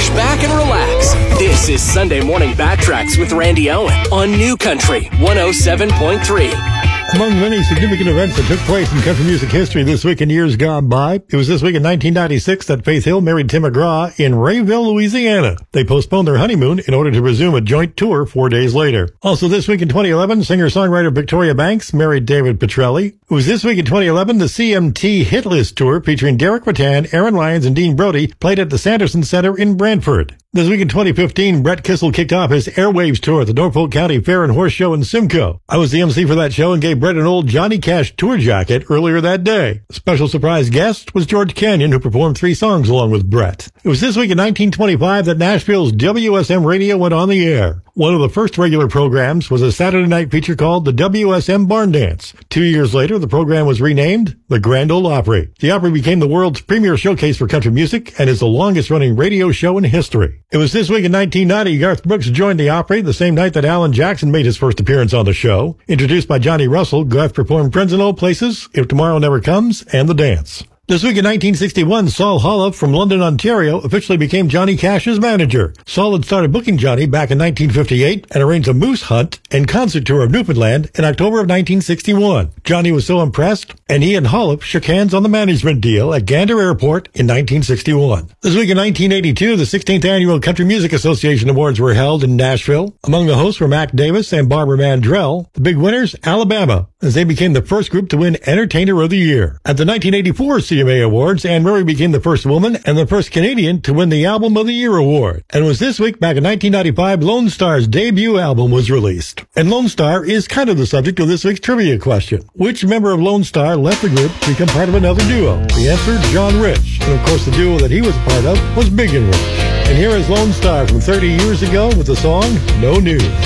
push back and relax. This is Sunday Morning Backtracks with Randy Owen on New Country 107.3. Among many significant events that took place in country music history this week and years gone by, it was this week in 1996 that Faith Hill married Tim McGraw in Rayville, Louisiana. They postponed their honeymoon in order to resume a joint tour 4 days later. Also this week in 2011, singer-songwriter Victoria Banks married David Petrelli. It was this week in 2011, the CMT Hit List Tour featuring Derek Rattan, Aaron Lyons, and Dean Brody played at the Sanderson Center in Brantford. This week in 2015, Brett Kissel kicked off his Airwaves tour at the Norfolk County Fair and Horse Show in Simcoe. I was the MC for that show and gave Brett an old Johnny Cash tour jacket earlier that day. A special surprise guest was George Canyon, who performed 3 songs along with Brett. It was this week in 1925 that Nashville's WSM Radio went on the air. One of the first regular programs was a Saturday night feature called the WSM Barn Dance. 2 years later, the program was renamed the Grand Ole Opry. The Opry became the world's premier showcase for country music and is the longest-running radio show in history. It was this week in 1990 Garth Brooks joined the Opry the same night that Alan Jackson made his first appearance on the show. Introduced by Johnny Russell, Garth performed Friends in Old Places, If Tomorrow Never Comes, and The Dance. This week in 1961, Saul Hollop from London, Ontario, officially became Johnny Cash's manager. Saul had started booking Johnny back in 1958 and arranged a moose hunt and concert tour of Newfoundland in October of 1961. Johnny was so impressed, and he and Hollop shook hands on the management deal at Gander Airport in 1961. This week in 1982, the 16th Annual Country Music Association Awards were held in Nashville. Among the hosts were Mac Davis and Barbara Mandrell. The big winners, Alabama, as they became the first group to win Entertainer of the Year. At the 1984 CMA Awards, Anne Murray became the first woman and the first Canadian to win the Album of the Year award. And it was this week, back in 1995, Lone Star's debut album was released. And Lone Star is kind of the subject of this week's trivia question. Which member of Lone Star left the group to become part of another duo? The answer, John Rich. And of course, the duo that he was a part of was Big and Rich. And here is Lone Star from 30 years ago with the song No News.